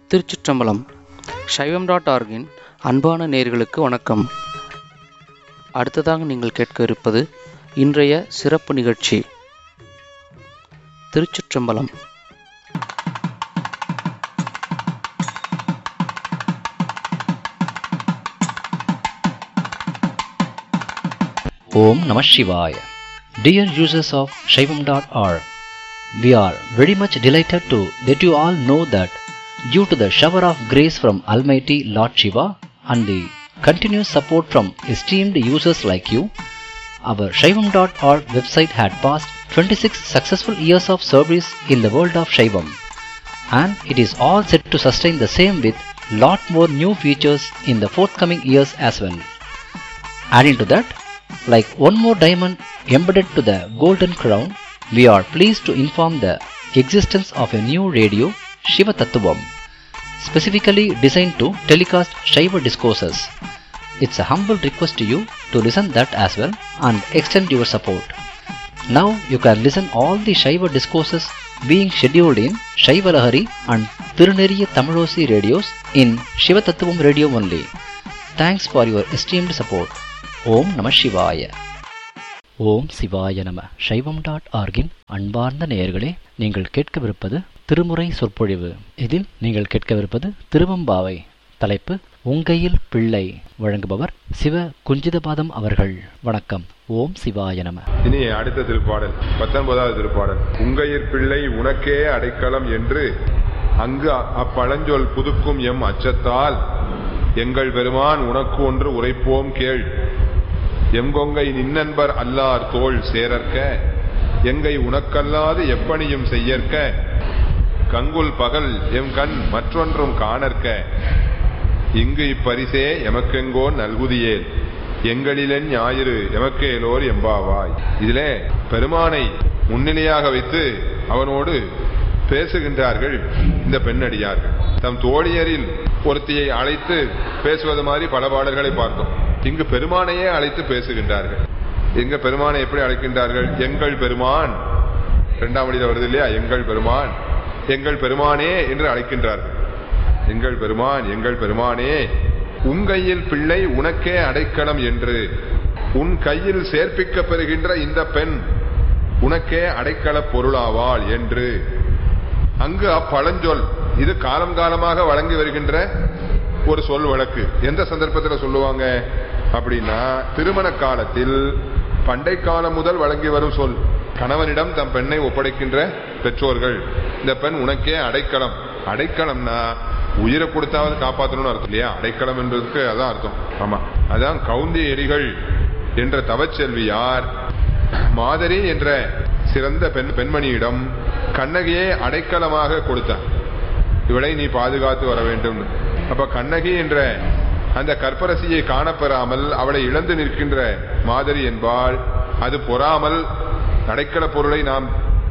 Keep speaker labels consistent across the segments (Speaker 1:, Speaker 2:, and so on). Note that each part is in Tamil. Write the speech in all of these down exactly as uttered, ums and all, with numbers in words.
Speaker 1: திருச்சிற்றம்பலம். சைவம் டாட் ஆர்கின் அன்பான நேயர்களுக்கு வணக்கம். அடுத்ததாக நீங்கள் கேட்க இருப்பது இன்றைய சிறப்பு நிகழ்ச்சி. திருச்சிற்றம்பலம்.
Speaker 2: Om Namah Shivaya. Dear users of Shaivam dot org, we are very much delighted to let you all know that due to the shower of grace from Almighty Lord Shiva and the continuous support from esteemed users like you, our Shaivam dot org website had passed twenty-six successful years of service in the world of Shaivam, and it is all set to sustain the same with lot more new features in the forthcoming years as well. Adding to that, like one more diamond embedded to the golden crown, we are pleased to inform the existence of a new radio, Shiva Tattvam, specifically designed to telecast Shiva discourses. It's a humble request to you to listen that as well and extend your support. Now you can listen all the Shiva discourses being scheduled in Shiva Lahari and Tiruneriya Tamilosi radios in Shiva Tattvam radio only. Thanks for your esteemed support. ஓம் நம சிவாய. ஓம் சிவாய நம. சைவம் டாட் ஆர்கின் அன்பார்ந்த நேயர்களே, நீங்கள் கேட்கவிருப்பது திருமுறை சொற்பொழிவு. இதில் நீங்கள் கேட்கவிருப்பது திருவம்பாவை. தலைப்பு உங்கையில் பிள்ளை. வழங்குபவர் சிவ குஞ்சிதபாதம் அவர்கள். வணக்கம். ஓம் சிவாய நம.
Speaker 3: இனி அடுத்த திருப்பாடல், பத்தொன்பதாவது திருப்பாடல். உங்கையில் பிள்ளை உனக்கே அடைக்கலம் என்று அங்கு அப்பழஞ்சொல் புதுக்கும் எம் அச்சத்தால் எங்கள் பெருமான் உனக்கு ஒன்று உரைப்போம் கேள். எங்கொங்கை நின்னன்பர் அல்லார் தோள் சேரற்க எங்கை உனக்கல்லாது எப்பணியும் செய்யற்க கங்குல் பகல் எம் கண் மற்றொன்றும் காணற்க இங்கு இப்பரிசே எமக்கெங்கோ நல்குதியேல் எங்களிலன் ஞாயிறு எமக்கேலோர் எம்பாவாய். இதிலே பெருமானை முன்னிலையாக வைத்து அவனோடு பேசுகின்றார்கள் இந்த பெண்ணடியார்கள். தம் தோழியரில் ஒருத்தியை அழைத்து பேசுவது மாதிரி பல பாடல்களை பார்த்தோம். இங்கு பெருமானையே அழைத்து பேசுகின்றார்கள். எங்க பெருமானை எப்படி அழைக்கின்றார்கள்? எங்கள் பெருமான், இரண்டாம் வழியில் வருது இல்லையா, எங்கள் பெருமான், எங்கள் பெருமானே என்று அழைக்கின்றார்கள். எங்கள் பெருமான், எங்கள் பெருமானே, உன் கையில் பிள்ளை உனக்கே அடைக்கலம் என்று, உன் கையில் சேர்ப்பிக்க பெறுகின்ற இந்த பெண் உனக்கே அடைக்கல பொருளாவாள் என்று. அங்கு அப்பழஞ்சொல், இது காலம் காலமாக வழங்கி வருகின்ற ஒரு சொல் வழக்கு. எந்த சந்தர்ப்பத்தில் சொல்லுவாங்க அப்படின்னா, திருமண காலத்தில் பண்டை காலம் முதல் வழங்கி வரும் சொல். கணவனிடம் தம் பெண்ணை ஒப்படைக்கின்ற பெற்றோர்கள், இந்த பெண் உனக்கே அடைக்கலம். அடைக்கலம்னா உயிரை கொடுத்தாவது காப்பாற்றணும்னு அர்த்தம் இல்லையா? அடைக்கலம் என்பதற்கு அதான் அர்த்தம். ஆமா, அதான் கவுந்தி எரிகள் என்ற தவச்செல்வியார் மாதரி என்ற சிறந்த பெண் பெண்மணியிடம் கண்ணகியை அடைக்கலமாக கொடுத்தார். இவளை நீ பாதுகாத்து வர வேண்டும். அப்ப கண்ணகி என்ற அந்த கற்பரசியை காணப்பெறாமல் அவளை இழந்து நிற்கின்ற மாதரி என்பாள். அது பொறாமல் அடைக்கல பொருளை நாம்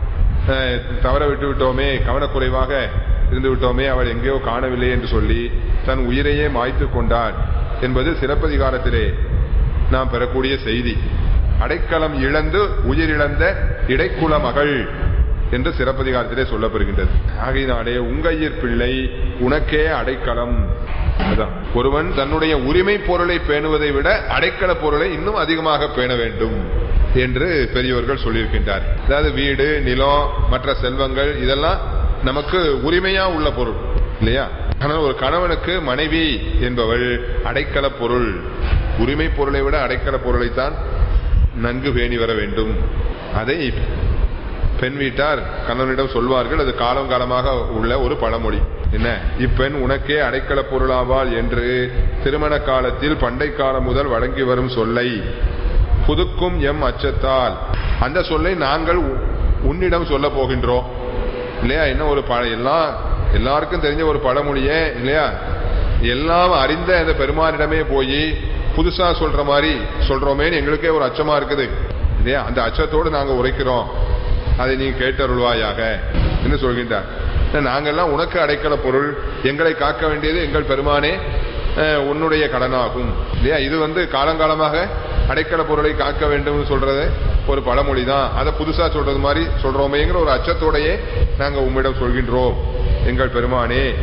Speaker 3: தவற விட்டு விட்டோமே, கவனக்குறைவாக இருந்து விட்டோமே, அவள் எங்கேயோ காணவில்லை என்று சொல்லி தன் உயிரையே மாய்த்து கொண்டார் என்பது சிலப்பதிகாரத்திலே நாம் பெறக்கூடிய செய்தி. அடைக்கலம் இழந்து உயிரிழந்த இடைக்குல மகள் என்று சிறப்பதிகாரத்திலே சொல்லப்படுகின்றது. ஆகையினாலே உங்கையிற் பிள்ளை உனக்கே அடைக்கலம். ஒருவன் தன்னுடைய உரிமை பொருளை பேணுவதை விட அடைக்கல பொருளை இன்னும் அதிகமாக பேண வேண்டும் என்று பெரியவர்கள் சொல்லியிருக்கின்றார். அதாவது வீடு, நிலம், மற்ற செல்வங்கள் இதெல்லாம் நமக்கு உரிமையா உள்ள பொருள் இல்லையா? ஆனால் ஒரு கணவனுக்கு மனைவி என்பவள் அடைக்கல பொருள். உரிமை பொருளை விட அடைக்கல பொருளைத்தான் நன்கு பேணி வர வேண்டும். அதை பெண் வீட்டார் கணவனிடம் சொல்வார்கள். அது காலம் காலமாக உள்ள ஒரு பழமொழி. என்ன? இப்பெண் உனக்கே அடைக்கல பொருளாவாள் என்று திருமண காலத்தில் பண்டை காலம் முதல் வழங்கி வரும் சொல்லை புதுக்கும் எம் அச்சத்தால், அந்த சொல்லை நாங்கள் உன்னிடம் சொல்ல போகின்றோம் இல்லையா? என்ன ஒரு பழ எல்லாம் எல்லாருக்கும் தெரிஞ்ச ஒரு பழமொழியே இல்லையா? எல்லாம் அறிந்த அந்த பெருமானிடமே போய் புதுசா சொல்ற மாதிரி சொல்றோமேன்னு எங்களுக்கே ஒரு அச்சமா இருக்குது இல்லையா? அந்த அச்சத்தோடு நாங்க உரைக்கிறோம், அதை நீ கேட்டருள்வாயாக என்று சொல்கின்றார். நாங்கள்லாம் உனக்கு அடைக்கல பொருள், எங்களை காக்க வேண்டியது எங்கள் பெருமானே உன்னுடைய கடனாகும் இல்லையா? இது வந்து காலங்காலமாக அடைக்கல பொருளை காக்க வேண்டும் சொல்றது ஒரு பழமொழி தான். அதை புதுசா சொல்றது மாதிரி சொல்றோமேங்கிற ஒரு அச்சத்தோடையே நாங்க உம்மிடம் சொல்கின்றோம் எங்கள் பெருமானே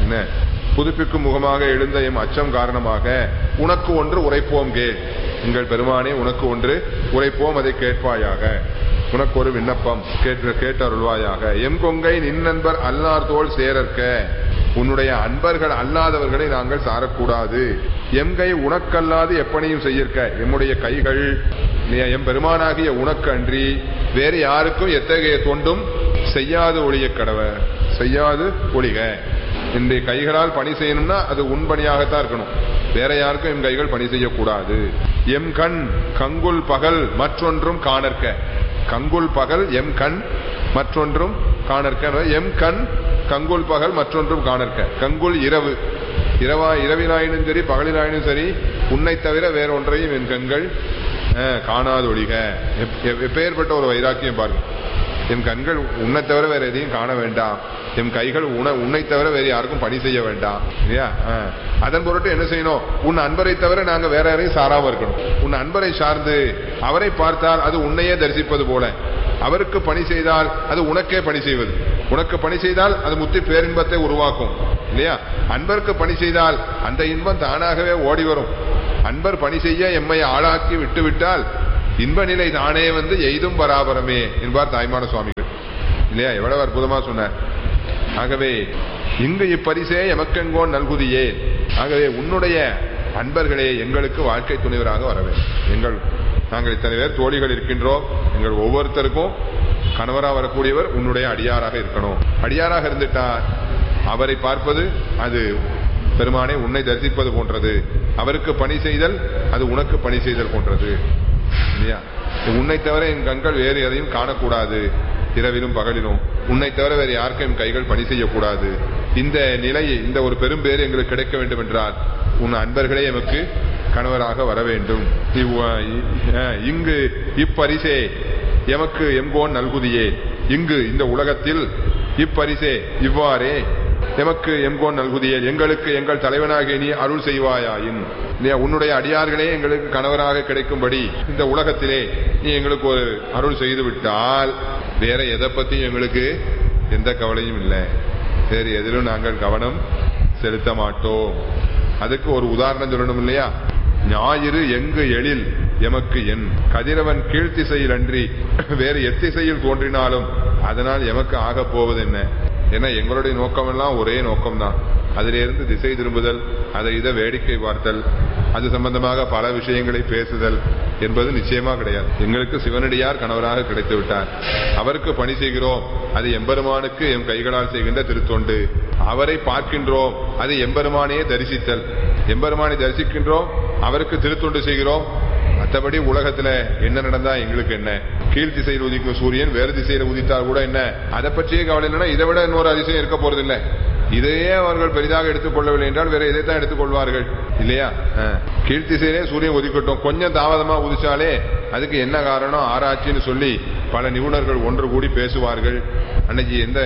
Speaker 3: என்ன புதுப்பிக்கும் முகமாக எழுந்த எம் அச்சம் காரணமாக உனக்கு ஒன்று உரைப்போம் கேள். எங்கள் பெருமானே உனக்கு ஒன்று உரைப்போம், அதை கேட்பாயாக. உனக்கு ஒரு விண்ணப்பம் கேட்டு கேட்டருள்வாயாக. எம் கொங்கை நின் நண்பர் அல்லார் தோள் சேரற்க, உன்னுடைய அன்பர்கள் அல்லாதவர்களை நாங்கள் சாரக்கூடாது. எம் கை உனக்கல்லாது எப்பனையும் செய்யற்க, எம்முடைய கைகள் எம் பெருமானாகிய உனக்கு அன்றி வேறு யாருக்கும் எத்தகைய தொண்டும் செய்யாது ஒழிய கடவ செய்யாது ஒழிக. இந்த கைகளால் பணி செய்யணும்னா அது உன் பணியாகத்தான் இருக்கணும், வேற யாருக்கும் எம் கைகள் பணி செய்யக்கூடாது. எம் கண் கங்குல் பகல் மற்றொன்றும் காணற்க, கங்குல் பகல் எம் கண் மற்றொன்றும் காணற்க. எம் கண் கங்குல் பகல் மற்றொன்றும் காணற்க. கங்குல் இரவு, இரவா இரவினாயினும் சரி பகலினாயினும் சரி உன்னை தவிர வேற ஒன்றையும் என் கண்கள் காணாது ஒழிக. எப்பேற்பட்ட ஒரு வைராக்கியம் பாருங்க. என் கண்கள் உன்னை தவிர வேற எதையும் காண வேண்டாம், என் கைகள் உன உன்னை தவிர வேற யாருக்கும் பணி செய்ய வேண்டாம் இல்லையா. அதன் பொருட்டு என்ன செய்யணும், உன் அன்பரை தவிர நாங்க வேற யாரையும் சாராம இருக்கணும். உன் அன்பரை சார்ந்து அவரை பார்த்தால் அது உன்னையே தரிசிப்பது போல, அவருக்கு பணி செய்தால் அது உனக்கே பணி செய்வது, உனக்கு பணி செய்தால் அது முத்தி பேரின்பத்தை உருவாக்கும் இல்லையா. அன்பருக்கு பணி செய்தால் அந்த இன்பம் தானாகவே ஓடி வரும். அன்பர் பணி செய்ய எம்மை ஆளாக்கி விட்டுவிட்டால் இன்ப நிலை தானே வந்து எய்தும் பராபரமே என்பார் தாய்மான சுவாமிகள் இல்லையா. எவ்வளவு அற்புதமா சொன்னார். ஆகவே இங்கு இப்பரிசே எமக்கெங்கோன் நல்குதியே. ஆகவே உன்னுடைய அன்பர்களே எங்களுக்கு வாழ்க்கை துணைவராக வரவே. எங்கள் நாங்கள் இத்தனை பேர் தோழிகள் இருக்கின்றோம், எங்கள் ஒவ்வொருத்தருக்கும் கணவராக வரக்கூடியவர் உன்னுடைய அடியாராக இருக்கணும். அடியாராக இருந்துட்டார் அவரை பார்ப்பது அது பெருமானே உன்னை தரிசிப்பது போன்றது, அவருக்கு பணி செய்தல் அது உனக்கு பணி செய்தல் போன்றது இல்லையா. உன்னை தவிர என் கண்கள் வேறு எதையும் காணக்கூடாது, இரவிலும் பகலிலும் உன்னை தவிர வேறு யாருக்கும் என் கைகள் பணி செய்யக்கூடாது. இந்த நிலையை இந்த ஒரு பெரும் பேர் எங்களுக்கு கிடைக்க வேண்டும் என்றால் உன் அன்பர்களே எமக்கு கணவராக வர வேண்டும். இங்கு இப்பரிசே எமக்கு எங்கோன் நல்குதியே. இங்கு இந்த உலகத்தில் இப்பரிசே இவ்வாறே எமக்கு எங்கோன் நல்குதியே, எங்களுக்கு எங்கள் தலைவனாக நீ அருள் செய்வாயாயின். உன்னுடைய அடியார்களே எங்களுக்கு கணவராக கிடைக்கும்படி இந்த உலகத்திலே நீ எங்களுக்கு ஒரு அருள் செய்து விட்டால் வேற எதை பத்தியும் எங்களுக்கு எந்த கவலையும் இல்லை, வேறு எதிலும் நாங்கள் கவனம் செலுத்த மாட்டோம். அதுக்கு ஒரு உதாரணம் சொல்லணும் இல்லையா. ஞாயிறு எங்கு எழில் எமக்கு என் கதிரவன் கீழ்த்திசையில் அன்றி வேறு எத்திசையில் தோன்றினாலும் அதனால் எமக்கு ஆக போவது என்ன. ஏன்னா எங்களுடைய நோக்கம் எல்லாம் ஒரே நோக்கம்தான். அதிலிருந்து திசை திரும்புதல், அதை இதை வேடிக்கை பார்த்தல், அது சம்பந்தமாக பல விஷயங்களை பேசுதல் என்பது நிச்சயமா கிடையாது. எங்களுக்கு சிவனடியார் கணவராக கிடைத்து விட்டார், அவருக்கு பணி செய்கிறோம், அது எம்பெருமானுக்கு எம் கைகளால் செய்கின்ற திருத்தொண்டு. அவரை பார்க்கின்றோம், அது எம்பெருமானையே தரிசித்தல். எம்பெருமானை தரிசிக்கின்றோம், அவருக்கு திருத்தொண்டு செய்கிறோம். மற்றபடி உலகத்துல என்ன நடந்தா எங்களுக்கு என்ன, கீழ் திசையில் உதிக்கும் சூரியன் வேறு திசையில உதித்தால் கூட என்ன, அதை பற்றியே கவலை இல்லைன்னா இதை விட இன்னொரு அதிசயம் இருக்க போறதில்லை. இதையே அவர்கள் பெரிதாக எடுத்துக் கொள்ளவில்லை என்றால் வேற இதைத்தான் எடுத்துக் கொள்வார்கள் இல்லையா. கீழ்த்திசையிலே சூரியன் உதிக்கட்டும், கொஞ்சம் தாமதமா உதிச்சாலே அதுக்கு என்ன காரணம் ஆராய்ச்சின்னு சொல்லி பல நிபுணர்கள் ஒன்று கூடி பேசுவார்கள். அன்னைக்கு எந்த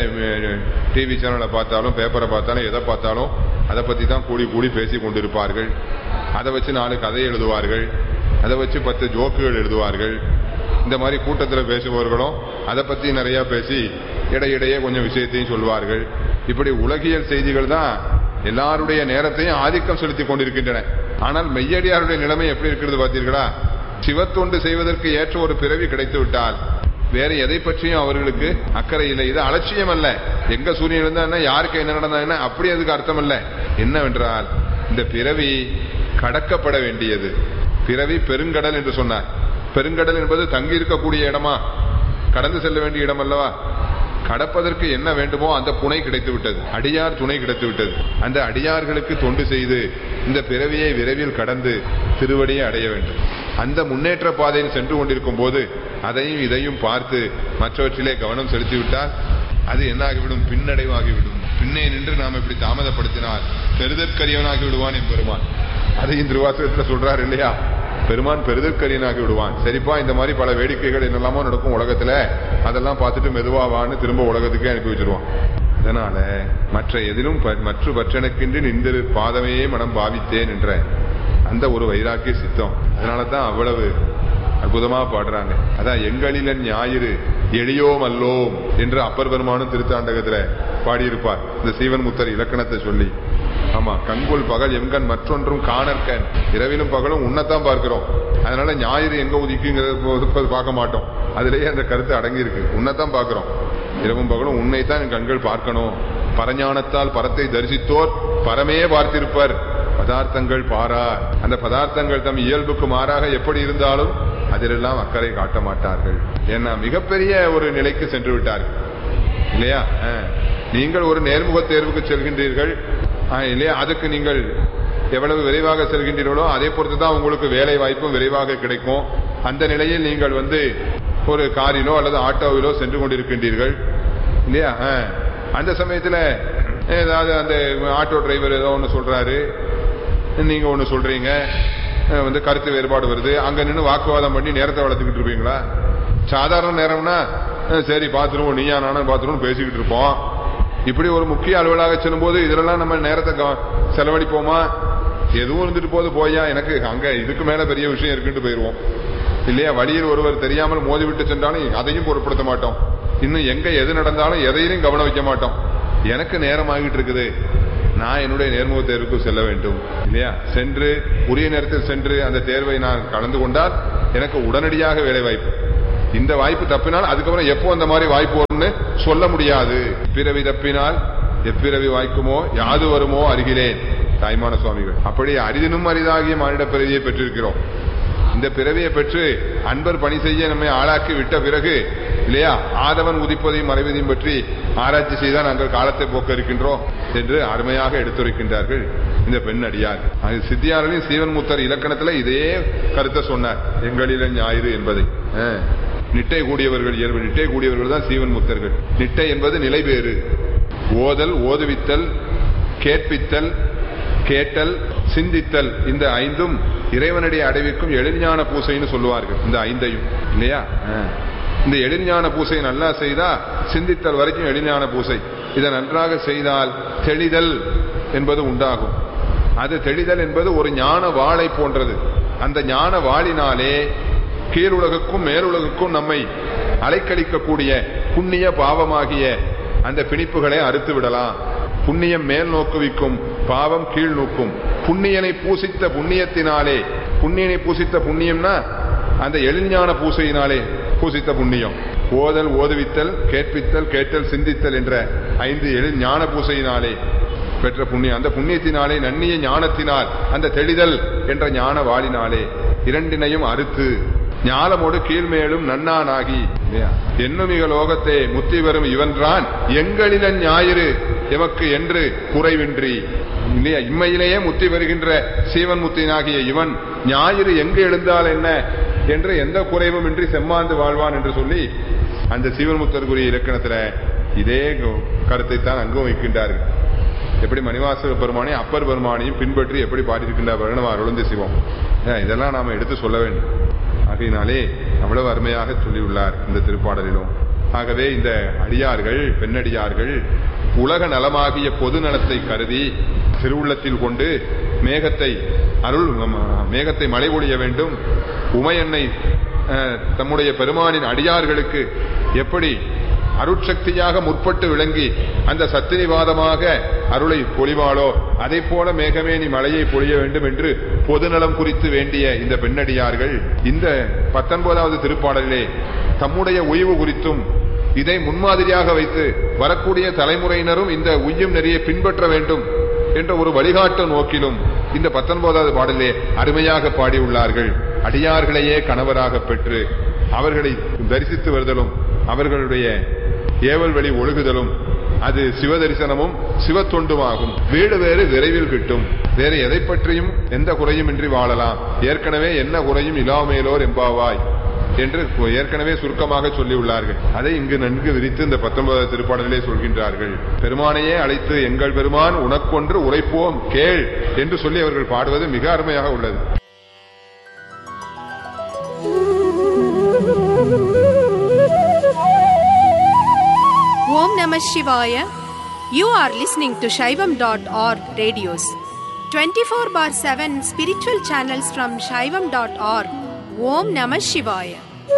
Speaker 3: டிவி சேனலை பார்த்தாலும் பேப்பரை பார்த்தாலும் எதை பார்த்தாலும் அதை பத்தி தான் கூடி கூடி பேசி கொண்டிருப்பார்கள். அதை வச்சு நாலு கதை எழுதுவார்கள், அதை வச்சு பத்து ஜோக்குகள் எழுதுவார்கள். இந்த மாதிரி கூட்டத்தில் பேசுபவர்களும் அதை பத்தி நிறைய பேசி இடையிடையே கொஞ்சம் விஷயத்தையும் சொல்வார்கள். இப்படி உலகியல் செய்திகள் தான் எல்லாருடைய நேரத்தையும் ஆதிக்கம் செலுத்தி கொண்டிருக்கின்றன. ஆனால் மெய்யடியாருடைய நிலைமை எப்படி இருக்கிறது பார்த்தீர்களா. சிவத்தொண்டு செய்வதற்கு ஏற்ற ஒரு பிறவி கிடைத்து விட்டால் வேற எதை பற்றியும் அவர்களுக்கு அக்கறை இல்லை. இது அலட்சியம் அல்ல. எங்க சூரியன் இருந்தா என்ன, யாருக்கு என்ன நடந்தா என்ன, அப்படி அதுக்கு அர்த்தம் அல்ல. என்னவென்றால் இந்த பிறவி கடக்கப்பட வேண்டியது. பிறவி பெருங்கடல் என்று சொன்னார். பெருங்கடல் என்பது தங்கி இருக்கக்கூடிய இடமா, கடந்து செல்ல வேண்டிய இடம் அல்லவா. கடப்பதற்கு என்ன வேண்டுமோ அந்த புனை கிடைத்து விட்டது, அடியார் துணை கிடைத்து விட்டது. அந்த அடியார்களுக்கு தொண்டு செய்து இந்த பிறவியை விரைவில் கடந்து திருவடியை அடைய வேண்டும். அந்த முன்னேற்ற பாதையில் சென்று கொண்டிருக்கும் போது அதையும் இதையும் பார்த்து மற்றவற்றிலே கவனம் செலுத்திவிட்டால் அது என்ன ஆகிவிடும், பின்னடைவாகிவிடும். பின்னே நின்று நாம் இப்படி தாமதப்படுத்தினால் பெருதற்கரியவனாகி விடுவான் எம்பெருமான். அதையும் திருவாசகத்தில் சொல்றார் இல்லையா. பெருமான் பெருதற்கரியனாகி விடுவான். சரிப்பா, இந்த மாதிரி பல வேடிக்கைகள் என்னெல்லாமோ நடக்கும் உலகத்துல, அதெல்லாம் பார்த்துட்டு மெதுவாவான்னு திரும்ப உலகத்துக்கே அனுப்பி வச்சிருவான். அதனால மற்ற எதிலும் மற்ற பற்றனுக்கின்றி நின்று பாதமையே மனம் பாவித்தேன் என்ற அந்த ஒரு வைராக்கிய சித்தம். அதனாலதான் அவ்வளவு அற்புதமா பாடுறாங்க. அதான் எங்களில ஞாயிறு எளியோம் அல்லோம் என்று அப்பர் பெருமானும் திருத்தாண்டகத்துல பாடியிருப்பார் இந்த சீவன் முத்தர் இலக்கணத்தை சொல்லி. ஆமா, கண்கொள் பகல் எங்கன் மற்றொன்றும் காணற்கண், இரவிலும் பகலும் உன்னதான் பார்க்கிறோம். அதனால ஞாயிறு எங்க உதிக்குங்கிறது பார்க்க மாட்டோம். அதுலயே அந்த கருத்து அடங்கி இருக்கு. உன்னதான் பார்க்கிறோம், இரவும் பகலும் உன்னைத்தான் என் கண்கள் பார்க்கணும். பரஞானத்தால் பரத்தை தரிசித்தோர் பரமே பார்த்திருப்பர், பதார்த்தங்கள் பாரார். அந்த பதார்த்தங்கள் தம் இயல்புக்கு மாறாக எப்படி இருந்தாலும் அதிலெல்லாம் அக்கறை காட்ட மாட்டார்கள். ஏன்னா மிகப்பெரிய ஒரு நிலைக்கு சென்று விட்டார்கள் இல்லையா. நீங்கள் ஒரு நேர்முக தேர்வுக்கு செல்கின்றீர்கள் இல்லையா, அதுக்கு நீங்கள் எவ்வளவு விரைவாக செல்கின்றீர்களோ அதே பொறுத்து தான் உங்களுக்கு வேலை வாய்ப்பும் விரைவாக கிடைக்கும். அந்த நிலையில் நீங்கள் வந்து ஒரு காரிலோ அல்லது ஆட்டோவிலோ சென்று கொண்டிருக்கின்றீர்கள் இல்லையா. அந்த சமயத்துல ஏதாவது அந்த ஆட்டோ டிரைவர் ஏதோ ஒன்று சொல்றாரு, நீங்க ஒண்ணு சொல்றீங்க, வந்து கருத்து வேறுபாடு வருது. அங்க நின்று வாக்குவாதம் பண்ணி நேரத்தை வளர்த்துக்கிட்டு இருப்பீங்களா? சாதாரண நேரம்னா சரி பாத்துருவோம், நீயா நானும் பாத்துருவோம் பேசிக்கிட்டு இருப்போம். இப்படி ஒரு முக்கிய அலுவலாக செல்லும் போது இதெல்லாம் நம்ம நேரத்தை செலவழிப்போமா? எதுவும் இருந்துட்டு போது போயா, எனக்கு அங்க இதுக்கு மேல பெரிய விஷயம் இருக்குன்னு போயிருவோம் இல்லையா. வழியில் ஒருவர் தெரியாமல் மோதி விட்டு சென்றாலும் அதையும் பொருட்படுத்த மாட்டோம். இன்னும் எங்க எது நடந்தாலும் எதையும் கவனம் வைக்க மாட்டோம். எனக்கு நேரம் ஆகிட்டு இருக்குது, நான் என்னுடைய நேர்முக தேர்வுக்கு செல்ல வேண்டும் இல்லையா. சென்று உரிய நேரத்தில் சென்று அந்த தேர்வை நான் கலந்து கொண்டால் எனக்கு உடனடியாக வேலை வாய்ப்பு. இந்த வாய்ப்பு தப்பினால் அதுக்கப்புறம் எப்போ அந்த மாதிரி வாய்ப்பு வரும்னு சொல்ல முடியாது. பிறவி தப்பினால் எப்பிறவி வாய்க்குமோ யாது வருமோ அருகிலேன் தாய்மான சுவாமிகள். அப்படி அரிதினும் அரிதாகிய மானிட பிறவியை பெற்றிருக்கிறோம். இந்த பிறவியை பெற்று அன்பர் பணி செய்ய நம்மை ஆளாக்கி விட்ட பிறகு இல்லையா, ஆதவன் உதிப்பதையும் மறைவதையும் பற்றி ஆராய்ச்சி செய்தால் நாங்கள் காலத்தை போக்க இருக்கின்றோம் என்று அருமையாக எடுத்துரைக்கின்றார்கள் இந்த பெண் அடியார். சித்தியாரின் சீவன் முத்தர் இலக்கணத்துல இதே கருத்தை சொன்னார், எங்களில ஞாயிறு என்பதை. நிட்டை கூடியவர்கள் இயல்பு நிட்டை கூடியவர்கள் தான் சீவன் முத்தர்கள். நிட்டை என்பது நிலை வேறு. ஓதல், ஓதுவித்தல், கேட்பித்தல், கேட்டல், சிந்தித்தல், இந்த ஐந்தும் இறைவனுடைய அடைவிக்கும் எழில்ஞான பூசைன்னு சொல்லுவார்கள். இந்த ஐந்தையும் இல்லையா. இந்த எழில்ஞான பூசை நல்லா செய்தா சிந்தித்தல் வரைக்கும் எழில்ஞான பூசை. இதை நன்றாக செய்தால் தெளிதல் என்பது உண்டாகும். அது தெளிதல் என்பது ஒரு ஞான வாளை போன்றது. அந்த ஞான வாளினாலே கீழுலகுக்கும் மேலுலகுக்கும் நம்மை அலைக்கழிக்கக்கூடிய புண்ணிய பாவமாகிய அந்த பிணிப்புகளை அறுத்து விடலாம். புண்ணியம் மேல் நோக்குவிக்கும், பாவம் கீழ் நோக்கும். புண்ணியனை பூசித்த புண்ணியத்தினாலே, புண்ணியனை பூசித்த புண்ணியம்னா அந்த எழில்ஞான பூசையினாலே பூசித்த புண்ணியம். ஓதல், ஓதுவித்தல், கேட்பித்தல், கேட்டல், சிந்தித்தல் என்ற ஐந்து எழில் ஞான பூசையினாலே பெற்ற புண்ணியம். அந்த புண்ணியத்தினாலே நன்னிய ஞானத்தினால் அந்த தெளிதல் என்ற ஞான வாளினாலே இரண்டினையும் அறுத்து ஞானமோடு கீழ்மேலும் நன்னானாகி என்னுமிக லோகத்தை முத்தி வரும் இவன்றான் எங்களில ஞாயிறு எமக்கு என்று குறைவின்றி இல்லையா. இம்மையிலேயே முத்தி வருகின்ற சீவன் முத்தினாகிய இவன் ஞாயிறு எங்கு எழுந்தால் என்ன என்று எந்த குறைவும் இன்றி செம்மாந்து வாழ்வான் என்று சொல்லி அந்த சீவன் முத்தருக்குரிய இலக்கணத்துல இதே கருத்தை தான் அங்கும் வைக்கின்றார்கள். எப்படி மணிவாசக பெருமானையும் அப்பர் பெருமானையும் பின்பற்றி எப்படி பாடியிருக்கின்றார்கள் நம்ம அருளந்தி சிவம். இதெல்லாம் நாம எடுத்து சொல்ல வேண்டும். ஆகையினாலே அவ்வளவு அருமையாக சொல்லியுள்ளார் இந்த திருப்பாடலிலும். ஆகவே இந்த அடியார்கள், பெண்ணடியார்கள் உலக நலமாகிய பொது நலத்தை கருதி திருவுள்ளத்தில் கொண்டு மேகத்தை அருள் மேகத்தை மழை பொழிய வேண்டும். உமையன்னை தம்முடைய பெருமானின் அடியார்களுக்கு எப்படி அருட்சக்தியாக முற்பட்டு விளங்கி அந்த சத்தினிவாதமாக அருளை பொழிவாளோ அதை போல மேகமே நீ மழையை பொழிய வேண்டும் என்று பொதுநலம் குறித்து வேண்டிய இந்த பெண்ணடியார்கள் இந்த பத்தொன்பதாவது திருப்பாடலிலே தம்முடைய உய்வு குறித்தும் இதை முன்மாதிரியாக வைத்து வரக்கூடிய தலைமுறையினரும் இந்த உய்யும் நெறியை பின்பற்ற வேண்டும் என்ற ஒரு வழிகாட்டு நோக்கிலும் இந்த பத்தொன்பதாவது பாடலே அருமையாக பாடியுள்ளார்கள். அடியார்களையே கணவராக பெற்று அவர்களை தரிசித்து வருதலும் அவர்களுடைய ஏவல் வழி ஒழுகுதலும் அது சிவ தரிசனமும் சிவத்தொண்டுமாகும். வீடு வேறு விரைவில் கிட்டும். வேறு எதை பற்றியும் எந்த குறையும் இன்றி வாழலாம். ஏற்கனவே என்ன குறையும் இலாமேலோர் எம்பாவாய் என்று ஏற்கனவே சுருக்கமாக சொல்லியுள்ளார்கள். அதை இங்கு நன்கு விரித்து இந்த பத்தொன்பதாவது திருப்பாடலிலே சொல்கின்றார்கள். பெருமானையே அழைத்து எங்கள் பெருமான் உனக்கொன்று உரைப்போம் கேள் என்று சொல்லி அவர்கள் பாடுவது மிக அருமையாக உள்ளது.
Speaker 4: Om Namah Shivaya. You are listening to Shaivam dot org radios. twenty-four bar seven spiritual channels from Shaivam dot org. ஓம் நம சிவாய.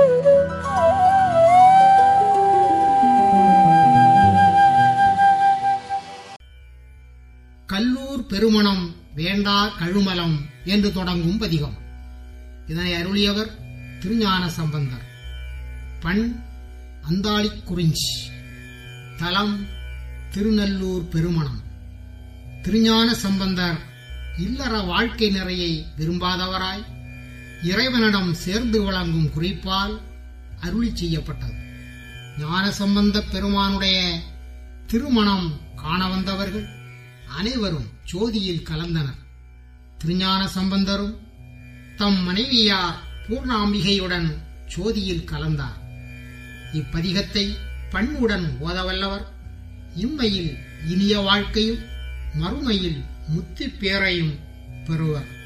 Speaker 5: கல்லூர் பெருமணம் வேண்டா கழுமலம் என்று தொடங்கும் பதிகம். இதனை அருளியவர் திருஞான சம்பந்தர். பண் அந்தாளிக் குறிஞ்சி. தலம் திருநல்லூர் பெருமணம். திருஞான சம்பந்தர் இல்லற வாழ்க்கை நிறையை விரும்பாதவராய் இறைவனிடம் சேர்ந்து வழங்கும் குறிப்பால் அருளி செய்யப்பட்டது. ஞான சம்பந்த பெருமானுடைய திருமணம் காண வந்தவர்கள் அனைவரும் ஜோதியில் கலந்தனர். திருஞான சம்பந்தரும் தம் மனைவியார் பூர்ணாம்பிகையுடன் ஜோதியில் கலந்தார். இப்பதிகத்தை பண்ணுடன் ஓதவல்லவர் இம்மையில் இனிய வாழ்க்கையும் மறுமையில் முத்திப் பேரையும் பெறுவர்.